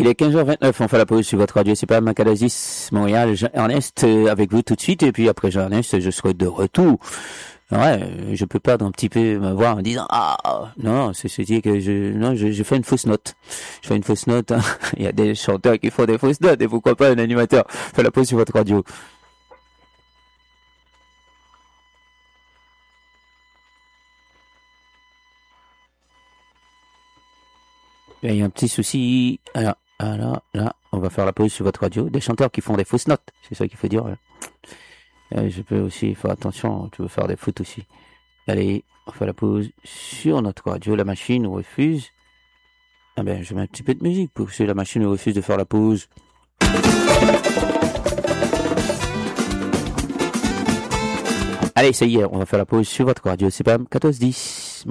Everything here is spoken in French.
Il est 15h29, on fait la pause sur votre radio, c'est pas Macadazis, Montréal, Ernest avec vous tout de suite, et puis après Jean-Ernest, je serai de retour. Ouais, je peux perdre un petit peu ma voix en disant, non, c'est que je fais une fausse note. Je fais une fausse note, hein. Il y a des chanteurs qui font des fausses notes, et pourquoi pas un animateur. Fait la pause sur votre radio. Il y a un petit souci. Alors, là, on va faire la pause sur votre radio. Des chanteurs qui font des fausses notes, c'est ça qu'il faut dire. Je peux aussi faire attention, tu veux faire des fautes aussi. Allez, on fait la pause sur notre radio. La machine refuse. Ah ben, je mets un petit peu de musique pour que la machine refuse de faire la pause. Allez, ça y est, on va faire la pause sur votre radio. C'est pas 14-10.